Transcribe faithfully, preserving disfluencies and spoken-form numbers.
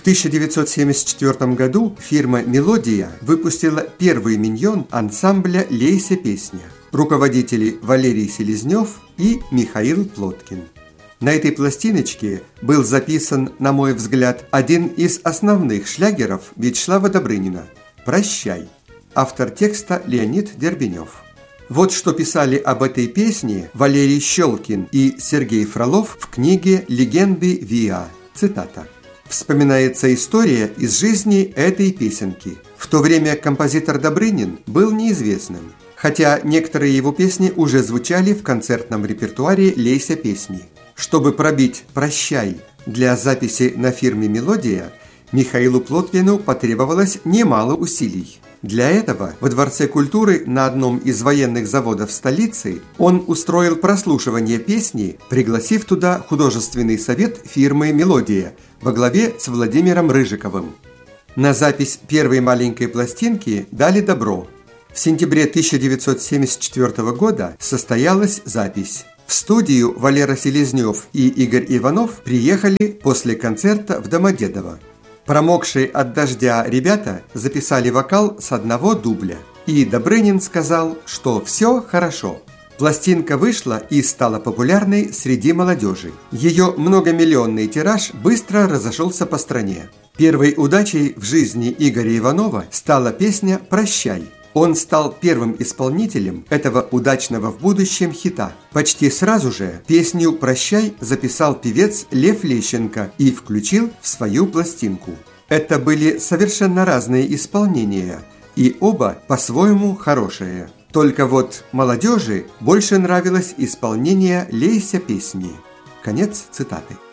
тысяча девятьсот семьдесят четвёртом году фирма «Мелодия» выпустила первый миньон ансамбля «Лейся песня». Руководители Валерий Селезнев и Михаил Плоткин. На этой пластиночке был записан, на мой взгляд, один из основных шлягеров Вячеслава Добрынина «Прощай». Автор текста Леонид Дербенев. Вот что писали об этой песне Валерий Щелкин и Сергей Фролов в книге «Легенды ВИА». Цитата. Вспоминается история из жизни этой песенки. В то время композитор Добрынин был неизвестным, хотя некоторые его песни уже звучали в концертном репертуаре «Лейся песни». Чтобы пробить «Прощай» для записи на фирме «Мелодия», Михаилу Плоткину потребовалось немало усилий. Для этого во Дворце культуры на одном из военных заводов столицы он устроил прослушивание песни, пригласив туда художественный совет фирмы «Мелодия» во главе с Владимиром Рыжиковым. На запись первой маленькой пластинки дали добро. В сентябре тысяча девятьсот семьдесят четвёртого года состоялась запись. В студию Валера Селезнев и Игорь Иванов приехали после концерта в Домодедово. Промокшие от дождя ребята записали вокал с одного дубля. И Добрынин сказал, что все хорошо. Пластинка вышла и стала популярной среди молодежи. Ее многомиллионный тираж быстро разошелся по стране. Первой удачей в жизни Игоря Иванова стала песня «Прощай». Он стал первым исполнителем этого удачного в будущем хита. Почти сразу же песню «Прощай» записал певец Лев Лещенко и включил в свою пластинку. Это были совершенно разные исполнения, и оба по-своему хорошие. Только вот молодежи больше нравилось исполнение «Лейся песни». Конец цитаты.